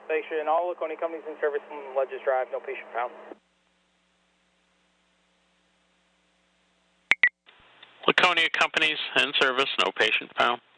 station. All Laconia companies in service from Ledges Drive, no patient found. Laconia companies in service, no patient found.